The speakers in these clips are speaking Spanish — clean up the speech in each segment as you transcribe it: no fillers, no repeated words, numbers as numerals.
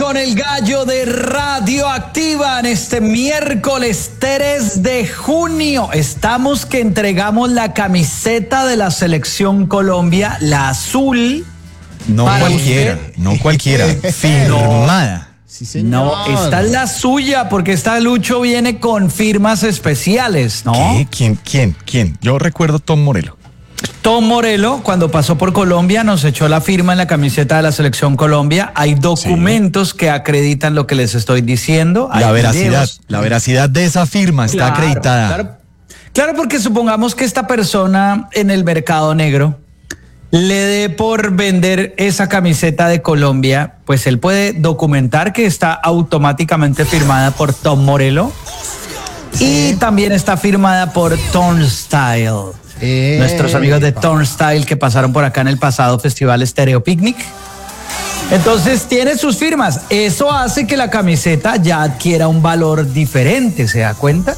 con el gallo de Radioactiva en este miércoles 3 de junio. Estamos que entregamos la camiseta de la Selección Colombia, la azul. No cualquiera, firmada. Sí, señor. No, esta es la suya, porque esta Lucho viene con firmas especiales, ¿no? ¿Qué? ¿Quién? Yo recuerdo Tom Morello. Tom Morello, cuando pasó por Colombia, nos echó la firma en la camiseta de la Selección Colombia. Hay documentos que acreditan lo que les estoy diciendo. La veracidad de esa firma está acreditada. Claro, porque supongamos que esta persona en el mercado negro le dé por vender esa camiseta de Colombia, pues él puede documentar que está automáticamente firmada por Tom Morello y también está firmada por Turnstile. Nuestros amigos de Turnstile que pasaron por acá en el pasado Festival Stereo Picnic. Entonces tiene sus firmas. Eso hace que la camiseta ya adquiera un valor diferente, ¿se da cuenta?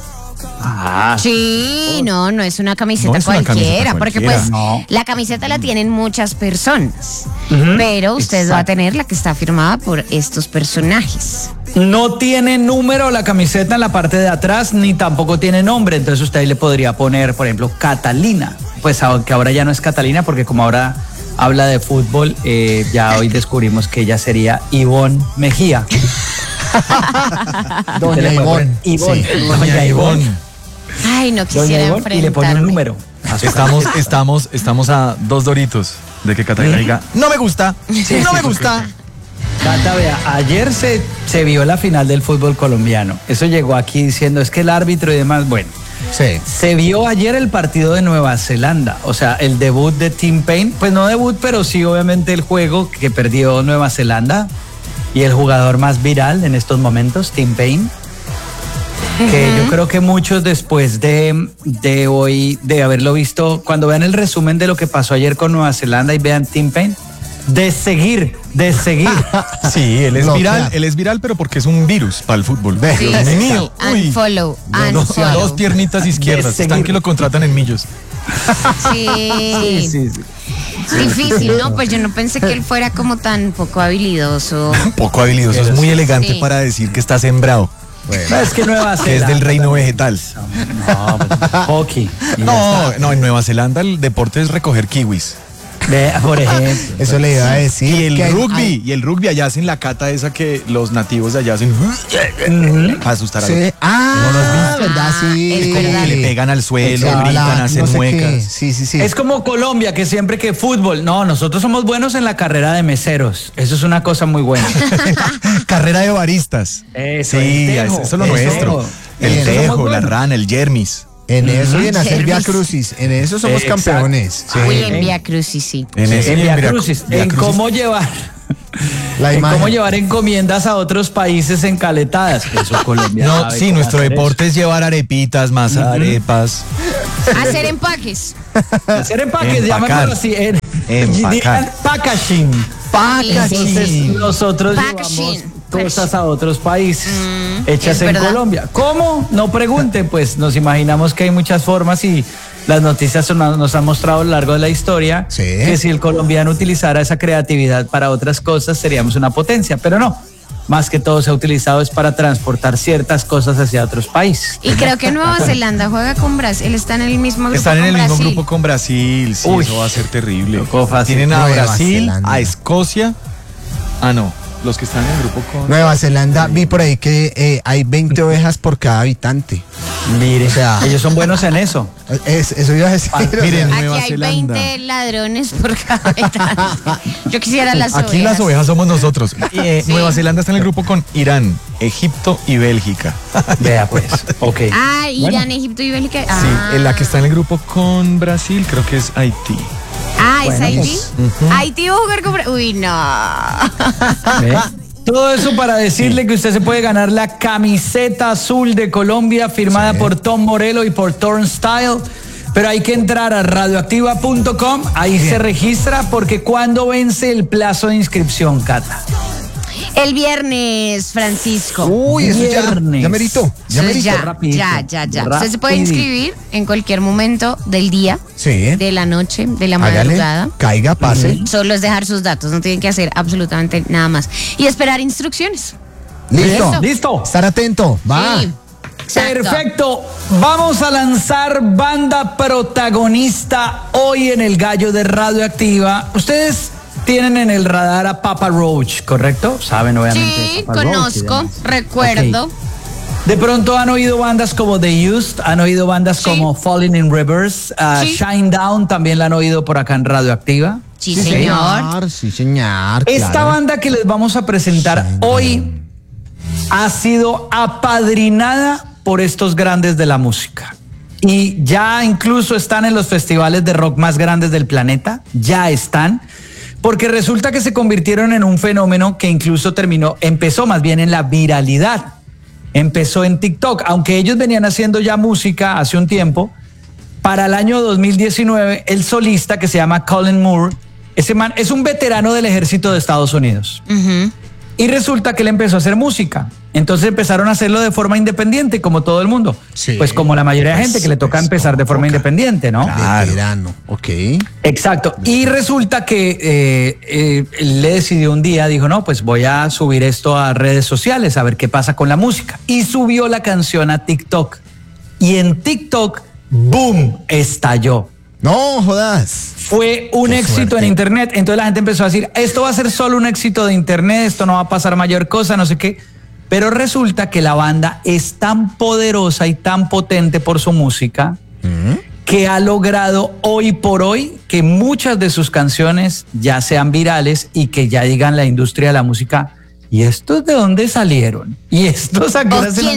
Sí, no es una camiseta cualquiera, porque pues la camiseta la tienen muchas personas, pero usted va a tener la que está firmada por estos personajes. No tiene número la camiseta en la parte de atrás, ni tampoco tiene nombre, entonces usted le podría poner, por ejemplo, Catalina, pues aunque ahora ya no es Catalina, porque como ahora habla de fútbol, ya hoy descubrimos que ella sería Ivonne Mejía. Doña Ivonne. Ay, no quisiera enfrentarme. Y le pone un número. Estamos a 2 doritos de que Catalina diga, no me gusta. Cata, vea, ayer se vio la final del fútbol colombiano. Eso llegó aquí diciendo, es que el árbitro y demás, bueno. Sí. Se vio ayer el partido de Nueva Zelanda, o sea, el debut de Tim Payne, pues no debut, pero sí obviamente el juego que perdió Nueva Zelanda y el jugador más viral en estos momentos, Tim Payne. Que yo creo que muchos después de hoy, de haberlo visto, cuando vean el resumen de lo que pasó ayer con Nueva Zelanda y vean Tim Payne, de seguir. Sí, él es viral, pero porque es un virus para el fútbol. Sí, unfollow. Dos piernitas izquierdas, están que lo contratan en Millos. Sí. Difícil, ¿no? Pues yo no pensé que él fuera como tan poco habilidoso. Es muy elegante para decir que está sembrado. Bueno. Es que Nueva Zelanda es del reino vegetal. Hockey. No, en Nueva Zelanda el deporte es recoger kiwis. Por ejemplo. Eso le iba a decir. Y el rugby allá hacen la cata esa que los nativos de allá hacen para asustar a los. ¿Verdad? Sí. Es verdad. Que le pegan al suelo, gritan, hacen muecas. Sí. Es como Colombia, que siempre que fútbol. No, nosotros somos buenos en la carrera de meseros. Eso es una cosa muy buena. Carrera de baristas. Eso es lo nuestro. El tejo, la rana, el yermis. En eso y en hacer Vía Crucis. En eso somos campeones. Sí. Uy, en Vía Crucis, sí. En Vía Crucis. En cómo llevar. Cómo llevar encomiendas a otros países encaletadas. Eso Colombia. Nuestro deporte es llevar arepitas, más arepas. Hacer empaques. Llamarlo así. Empacar. Packaging. Entonces nosotros llevamos cosas a otros países hechas en Colombia. ¿Cómo? No pregunten, pues nos imaginamos que hay muchas formas y las noticias nos han mostrado a lo largo de la historia que si el colombiano utilizara esa creatividad para otras cosas seríamos una potencia, pero no. Más que todo se ha utilizado es para transportar ciertas cosas hacia otros países. Y creo que Nueva Zelanda juega con Brasil. Él está en el mismo grupo Están en el mismo grupo con Brasil. Sí, eso va a ser terrible. Tienen a Brasil, a Escocia. Los que están en el grupo con Nueva Zelanda, vi por ahí que hay 20 ovejas por cada habitante. Mire, o sea, ellos son buenos en eso. Eso iba a decir. Miren, aquí Nueva hay Zelanda. 20 ladrones por cada habitante. Yo quisiera las ovejas. Aquí las ovejas somos nosotros. Nueva Zelanda está en el grupo con Irán, Egipto y Bélgica. Vea pues, ok. Irán, Egipto y Bélgica. Sí, en la que está en el grupo con Brasil creo que es Haití. ¿Es Haití? Haití va a jugar con... Uy, no. Todo eso para decirle que usted se puede ganar la camiseta azul de Colombia firmada por Tom Morello y por Turnstile. Pero hay que entrar a radioactiva.com, ahí se registra porque ¿cuándo vence el plazo de inscripción, Cata? El viernes, Francisco. Uy, eso ya merito. Ya. Usted se puede inscribir en cualquier momento del día, de la noche, de la madrugada. Caiga, pase. Solo es dejar sus datos, no tienen que hacer absolutamente nada más. Y esperar instrucciones. Listo. Estar atento. Va. Sí. Perfecto. Vamos a lanzar banda protagonista hoy en el Gallo de Radioactiva. Ustedes tienen en el radar a Papa Roach, ¿correcto? Saben, obviamente. Sí, conozco, recuerdo. Okay. De pronto han oído bandas como The Used, han oído bandas como Falling in Rivers, Shine Down, también la han oído por acá en Radioactiva. Sí, señor. Sí, señor. Esta banda que les vamos a presentar hoy ha sido apadrinada por estos grandes de la música. Y ya incluso están en los festivales de rock más grandes del planeta. Ya están. Porque resulta que se convirtieron en un fenómeno que incluso empezó más bien en la viralidad. Empezó en TikTok. Aunque ellos venían haciendo ya música hace un tiempo, para el año 2019, el solista que se llama Colin Moore, ese man es un veterano del ejército de Estados Unidos. Y resulta que él empezó a hacer música. Entonces empezaron a hacerlo de forma independiente, como todo el mundo. Sí. Pues como la mayoría de gente que le toca empezar de forma independiente, ¿no? Claro. Veterano, ok. Exacto. Y resulta que él le decidió un día, dijo, no, pues voy a subir esto a redes sociales, a ver qué pasa con la música. Y subió la canción a TikTok. Y en TikTok, ¡boom!, estalló. No jodas. Fue un éxito en internet. Entonces la gente empezó a decir, esto va a ser solo un éxito de internet, esto no va a pasar mayor cosa, no sé qué. Pero resulta que la banda es tan poderosa y tan potente por su música que ha logrado hoy por hoy que muchas de sus canciones ya sean virales y que ya digan la industria de la música, ¿y estos de dónde salieron? ¿Y estos a qué hora se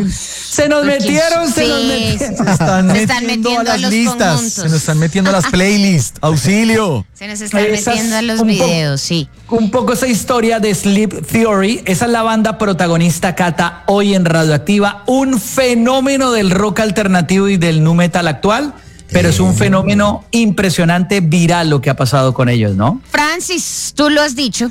nos metieron? Se están metiendo a las listas, se nos están metiendo a las playlists. ¡Auxilio! Se nos están metiendo a los videos, sí. Un poco esa historia de Sleep Theory. Esa es la banda protagonista, Cata, hoy en Radioactiva. Un fenómeno del rock alternativo y del nu metal actual. Pero es un fenómeno impresionante, viral lo que ha pasado con ellos, ¿no? Francis, tú lo has dicho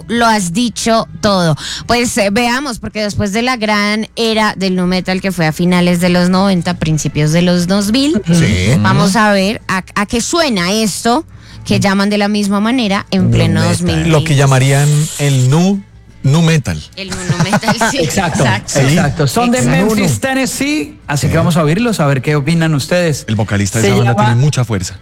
todo. Pues veamos, porque después de la gran era del nu metal que fue a finales de los 90, principios de los 2000, vamos a ver a qué suena esto que llaman de la misma manera en pleno 2000. Lo que llamarían el nu metal. El nu metal, sí. Exacto. Son de Memphis, Tennessee, así que vamos a oírlos, a ver qué opinan ustedes. El vocalista de esa banda tiene mucha fuerza.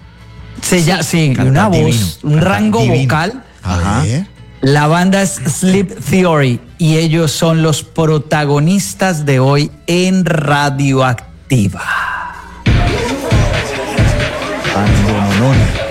Una voz, un rango vocal. Ajá. La banda es Sleep Theory y ellos son los protagonistas de hoy en Radioactiva. Pandomonón.